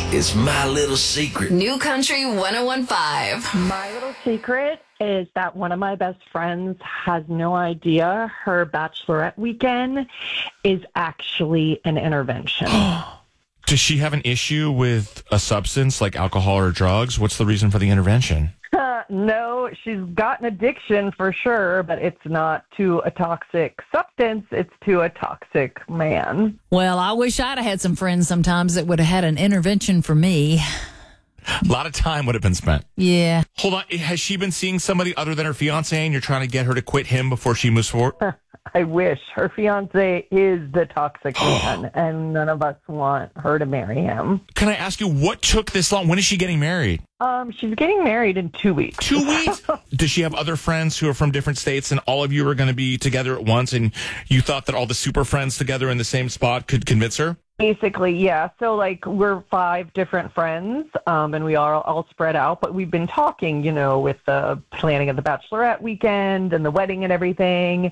is my little secret. New Country 101.5. My little secret is that one of my best friends has no idea her bachelorette weekend is actually an intervention. Does she have an issue with a substance like alcohol or drugs? What's the reason for the intervention? No, she's got an addiction for sure, but it's not to a toxic substance. It's to a toxic man. Well, I wish I'd have had some friends sometimes that would have had an intervention for me. A lot of time would have been spent. Yeah. Hold on. Has she been seeing somebody other than her fiance and you're trying to get her to quit him before she moves forward? I wish. Her fiance is the toxic man, and none of us want her to marry him. Can I ask you, what took this long? When is she getting married? She's getting married in 2 weeks. 2 weeks? Does she have other friends who are from different states and all of you are going to be together at once and you thought that all the super friends together in the same spot could convince her? Basically, yeah. So, we're 5 different friends, and we are all spread out, but we've been talking, with the planning of the bachelorette weekend and the wedding and everything.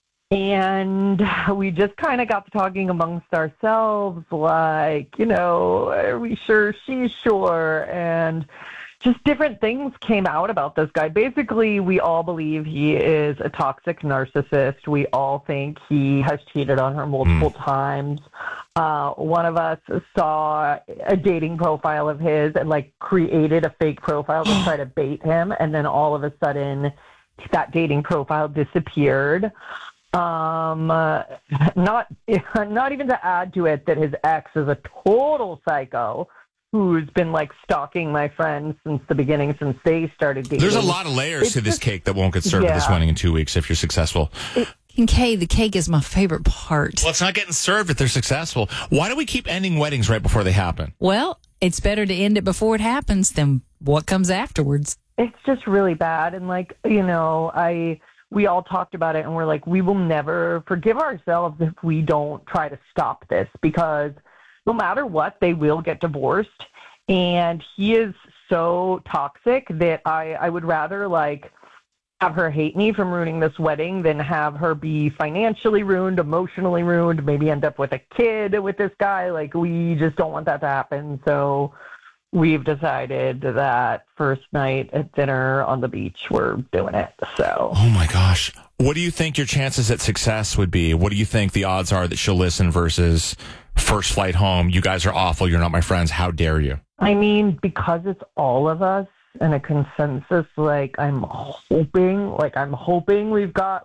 And we just kind of got to talking amongst ourselves, are we sure she's sure? And just different things came out about this guy. Basically, we all believe he is a toxic narcissist. We all think he has cheated on her multiple times. One of us saw a dating profile of his and, created a fake profile to try to bait him. And then all of a sudden, that dating profile disappeared. Not even to add to it that his ex is a total psycho who's been stalking my friends since the beginning, since they started dating. There's a lot of layers to this cake that won't get served at this wedding in 2 weeks if you're successful. Kincaid, the cake is my favorite part. Well, it's not getting served if they're successful. Why do we keep ending weddings right before they happen? Well, it's better to end it before it happens than what comes afterwards. It's just really bad. And we all talked about it and we're we will never forgive ourselves if we don't try to stop this, because no matter what, they will get divorced. And he is so toxic that I would rather have her hate me from ruining this wedding than have her be financially ruined, emotionally ruined, maybe end up with a kid with this guy. We just don't want that to happen. So we've decided that first night at dinner on the beach, we're doing it. So. Oh, my gosh. What do you think your chances at success would be? What do you think the odds are that she'll listen versus first flight home? You guys are awful. You're not my friends. How dare you? I mean, because it's all of us in a consensus, I'm hoping we've got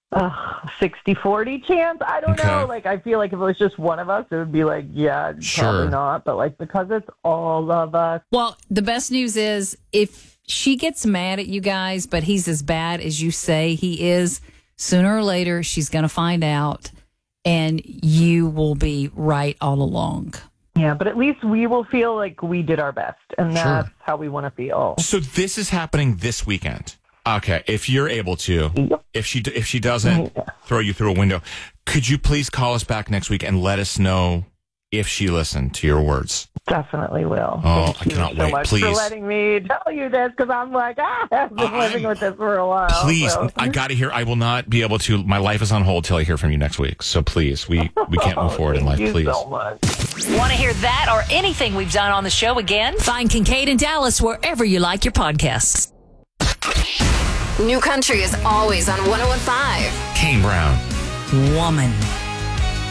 60-40 chance. I don't know. I feel if it was just one of us, it would be probably not. But because it's all of us. Well, the best news is if she gets mad at you guys, but he's as bad as you say he is, sooner or later she's going to find out and you will be right all along. Yeah, but at least we will feel like we did our best, and that's how we want to feel. So this is happening this weekend. Okay, if you're able to, if she doesn't throw you through a window, could you please call us back next week and let us know if she listened to your words? Definitely will. Oh, Thank I cannot you so wait. much Please. for letting me tell you this, because I'm I've been living with this for a while. Please, so. I got to hear. I will not be able to. My life is on hold till I hear from you next week. So please, we can't move forward in life. Thank Please. you so much. Want to hear that or anything we've done on the show again? Find Kincaid and Dallas wherever you like your podcasts. New Country is always on 101.5. Kane Brown. Woman.